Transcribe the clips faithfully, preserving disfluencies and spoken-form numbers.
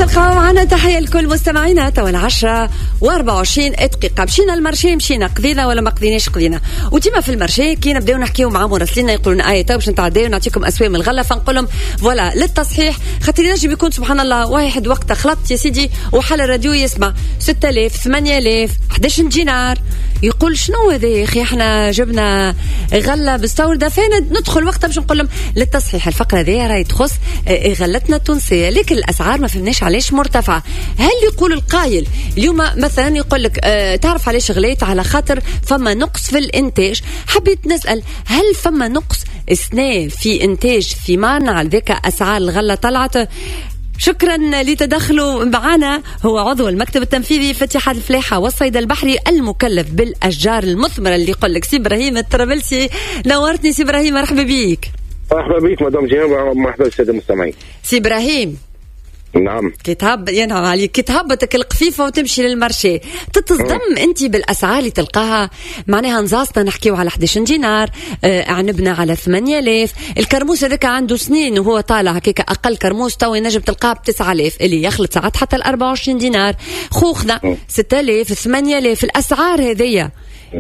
تبقى معنا. تحية لكل مستمعينا. توا العشرة واربعة وعشرين دقيقة. مشينا المرشي، مشينا قضينا ولا ما قضيناش قضينا. وديما في المرشي كي نبداو نحكيو مع مراسلين يقولون آية تو باش نتعداو ونعطيكم أسوام الغلة، فنقول لهم فوالا للتصحيح خاطر ينجم يكون سبحان الله واحد وقت خلط يا سيدي وحل الراديو يسمع ستة آلاف ثمانية آلاف أحد عشر دينار، يقول شنو هذا يا أخي احنا جبنا غلة مستوردة، فين ندخل وقتها باش نقول لهم للتصحيح الفقرة ذي راهي تخص غلتنا التونسية، لكن الأسعار ما فهمناش علاش مرتفعة. هل يقول القائل اليوم مثلا يقول لك اه تعرف علاش غليت؟ على خاطر فما نقص في الانتاج. حبيت نسأل هل فما نقص السنة في انتاج ثمار على ذاك أسعار الغلة طلعت؟ شكرا لتدخلوا معنا. هو عضو المكتب التنفيذي في اتحاد الفلاحة والصيد البحري المكلف بالأشجار المثمرة اللي يقول لك سي إبراهيم الطرابلسي. نورتني سي إبراهيم، مرحبا بيك. مرحبا بيك مدام جيهان، مرحبا بالسادة المستمعين. سي إبراهيم نعم كي تهب ينعم عليك كي تهبطك القفيفة وتمشي للمرشي تتصدم انت بالأسعار اللي تلقاها. معناها نزاصنا نحكيو على أحد عشر دينار، اه عنبنا على ثمانية آلاف، الكرموس هذاك عنده سنين وهو طالع هكاك أقل كرموس تو ينجم تلقاه بتسعة آلاف اللي يخلط ساعات حتى الأربعة وعشرين دينار. خوخنا ستة آلاف ثمانية آلاف. الأسعار هذية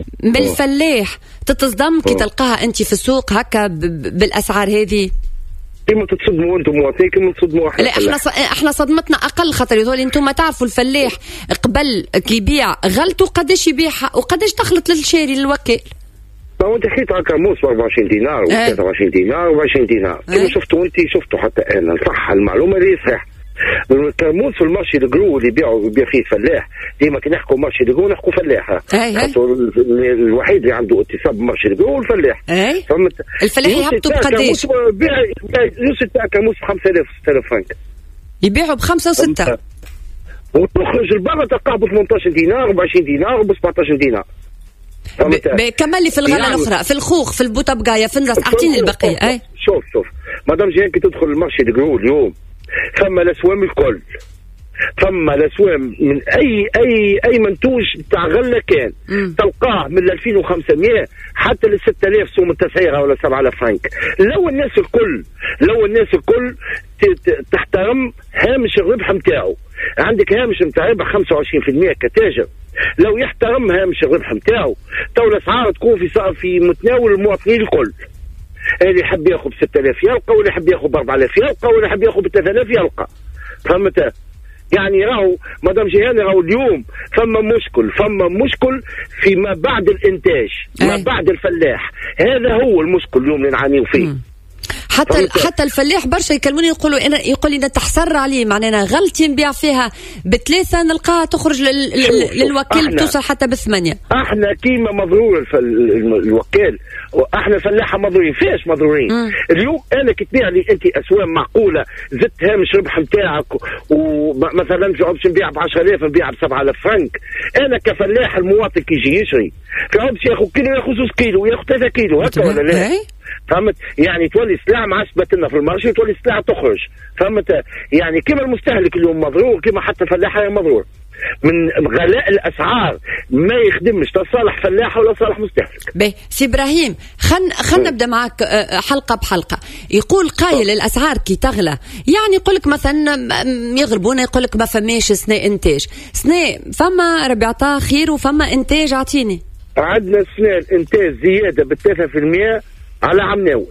بالفلاح تتصدم كي تلقاها انت في السوق هكا بالأسعار هذه؟ كيما تتصدموا انتم مواطنين كيما تصدموا احنا. لا احنا ص... احنا صدمتنا اقل خاطر يقول انتم تعرفوا الفلاح قبل كي يبيع غلته قداش يبيعها وقداش تخلط للشاري للوكيل. ما انت حكيت على كرموس ب أربعة وعشرين دينار و ثلاثة وعشرين دينار و عشرين دينار كيما شفتوا انت شفتوا حتى انا صح المعلومه اللي صح. الكرموس في المارشي الجرو اللي يبيعوا يبيع فيه الفلاح ديما كي نحكوا مارشي الجرو نحكوا فلاح، الوحيد اللي عنده اتصاب بمارشي الجرو هو الفلاح. فهمت؟ الفلاح يهبطوا بقداش؟ يوصل تاع كرموس ب خمسة آلاف ستة آلاف فرنك يبيعوا بخمسة وستة وتخرج البرة تلقاه ب ثمانية عشر دينار وب عشرين دينار وب سبعة عشر دينار. كمل لي في الغلة يعني الأخرى، في الخوخ في البوطبقاية في النزاس، أعطيني البقية. أي شوف شوف مدام جيان كي تدخل المارشي الجرو اليوم ثم الاسوام الكل، ثم الاسوام من اي اي اي منتوج تاع غله كان مم. تلقاه من ألفين وخمسمائة حتى ل ستة آلاف سوم التسعيره ولا سبعة آلاف فرنك. لو الناس الكل لو الناس الكل تحترم هامش الربح نتاعو، عندك هامش نتاع ربح خمسة وعشرين بالمئة كتاجر، لو يحترم هامش الربح نتاعو تو الاسعار تكون في في متناول المواطنين الكل. اللي يحب ياخذ ستة آلاف يلقى، واللي يحب ياخذ أربعة آلاف يلقى، واللي يحب ياخذ ثلاثة آلاف يلقى. فهمت؟ يعني راهو مدام جيهان راهو اليوم فما مشكل فما مشكل فيما بعد الانتاج ما بعد الفلاح، هذا هو المشكل اليوم اللي نعانيو فيه. مم. حتى حتى الفلاح برشا يكلموني يقولوا انا يقول لي تحسر عليه، معناها غلطي نبيع فيها بثلاثه نلقاها تخرج لل... شوف للوكيل توصل حتى بثمانيه. احنا كيما مضرور الوكيل واحنا فلاحه مضرورين. فيش مضرورين؟ مم. اليوم انا كي تبيع لي انت اسوام معقوله زدت هامش ربح نتاعك ومثلا في عبش نبيع ب عشرة آلاف نبيع ب سبعة آلاف فرنك، انا كفلاح المواطن كي يجي يشري في عبش ياخذ كيلو ياخذ زوج كيلو وياخذ ثلاثة كيلو هكا ولا لا؟ فهمت؟ يعني تولي سلعة ما عادش لنا في المارشي تولي سلعة تخرج. فهمت؟ يعني كما المستهلك اليوم مضرور كما حتى الفلاحة مضرور من غلاء الأسعار، ما يخدمش تصالح فلاحة ولا صالح مستهلك. باهي سي إبراهيم خل خل نبدأ معك حلقة بحلقة. يقول قايل الأسعار كي تغلى يعني يقول لك مثلا يغربونا يقول لك ما فماش سنة إنتاج، سنة فما ربي عطاه خير وفما إنتاج. عطيني. عندنا سنة الإنتاج زيادة بالثلاثة في المئة على عم ناول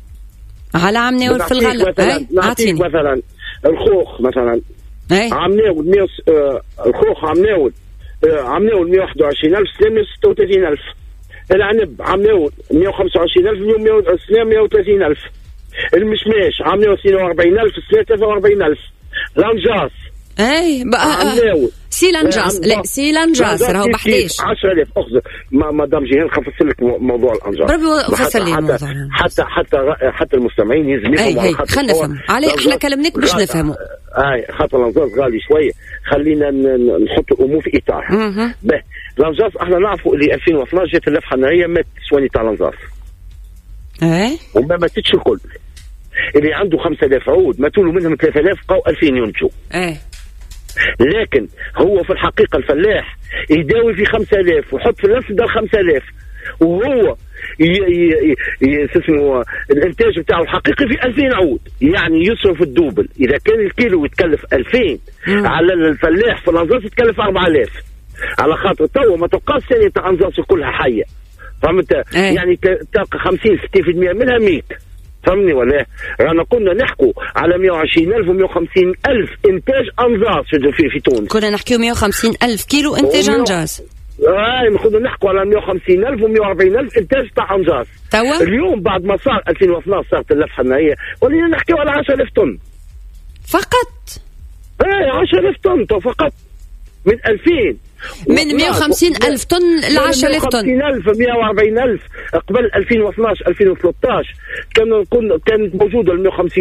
على عم ناول في الغلة. نعطيك مثلا الخوخ مثلا أي. عم ناول مية آه الخوخ عم ناول آه عم ناول مئة وواحد وعشرين ألف سنة مئة وستة وثلاثين ألف. العنب عم ناول مئة وخمسة وعشرين ألف اليوم سنة مئة وثلاثين ألف. المشماش عم ناول اثنين وأربعين ألف سنة ثلاثة وأربعين ألف. لانجاس اي بقى سيلانجاس لا سيلانجاس راهو بحديش عشرة آلاف. اخذ مدام جيهان خفصل لك موضوع الانجاس بربي فصل لي الموضوع حتى حتى حتى المستمعين لازم يفهموا. خلينا نفهم عليه احنا كلامناك باش نفهموا. اي خاطر الانجاس غالي شويه، خلينا نحط الامور في اطارها. باهي الانجاس احنا نعرفوا اللي ألفين واثناش جات اللفحه النهائيه مات سواني تاع الانجاس اي وما ماتتش الكل. اللي عنده خمسة آلاف عود ماتوا له منهم ثلاثة آلاف بقوا ألفين ينتجوا. اي لكن هو في الحقيقة الفلاح يداوي في خمسة آلاف ويحط في نفس ده خمسة آلاف وهو اسمه الانتاج بتاعه الحقيقي في ألفين عود، يعني يصرف الدوبل. اذا كان الكيلو يتكلف ألفين مم. على الفلاح في الانزاس يتكلف أربعة آلاف، على خاطر تو ما تبقاش ثانيه تاع انزاس كلها حيه، فهمت؟ أيه. يعني تلقى خمسين ستين بالمئة منها ميت، فهمني ولا؟ رانا كنا نحكوا على مئة وعشرين ألف ومئة وخمسين ألف انتاج انزاس في, في تونس. كنا نحكيو مئة وخمسين ألف كيلو انتاج انجاز. هاي كنا نحكوا على مئة وخمسين ألف ومئة وأربعين ألف انتاج تاع انجاز. توا اليوم بعد ما صار ألفين واثناش صارت اللفحه النهائيه ولينا نحكيو على عشرة آلاف طن فقط. اي عشرة آلاف طن تو فقط من ألفين، من مئة وخمسين ألف طن ل عشرة آلاف طن. مئة وخمسين ألف مئة وأربعين ألف قبل ألفين واثناش ألفين وثلاثة عشر كان كانت موجوده ال مئة وخمسين